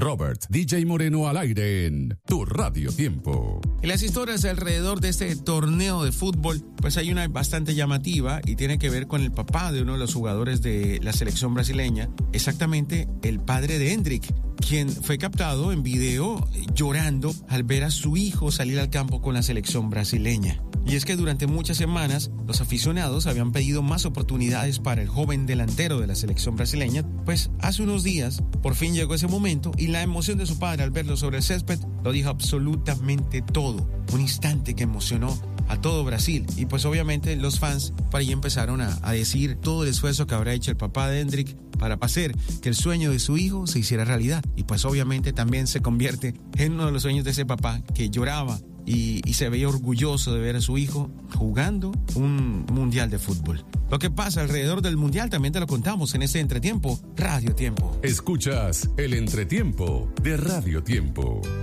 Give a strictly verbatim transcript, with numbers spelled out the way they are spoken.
Robert D J Moreno al aire en Tu Radio Tiempo. En las historias alrededor de este torneo de fútbol, pues hay una bastante llamativa y tiene que ver con el papá de uno de los jugadores de la selección brasileña, exactamente el padre de Endrick, quien fue captado en video llorando al ver a su hijo salir al campo con la selección brasileña. Y es que durante muchas semanas los aficionados habían pedido más oportunidades para el joven delantero de la selección brasileña, pues hace unos días por fin llegó ese momento y la emoción de su padre al verlo sobre el césped lo dijo absolutamente todo. Un instante que emocionó a todo Brasil y pues obviamente los fans por ahí empezaron a, a decir todo el esfuerzo que habrá hecho el papá de Endrick para hacer que el sueño de su hijo se hiciera realidad y pues obviamente también se convierte en uno de los sueños de ese papá que lloraba y, y se veía orgulloso de ver a su hijo jugando un mundial de fútbol. Lo que pasa alrededor del mundial también te lo contamos en este entretiempo Radio Tiempo. Escuchas el entretiempo de Radio Tiempo.